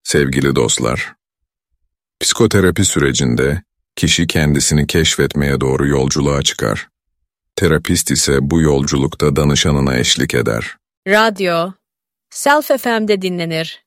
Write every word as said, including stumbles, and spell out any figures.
Sevgili dostlar, psikoterapi sürecinde kişi kendisini keşfetmeye doğru yolculuğa çıkar. Terapist ise bu yolculukta danışanına eşlik eder. Radyo, Self F M'de dinlenir.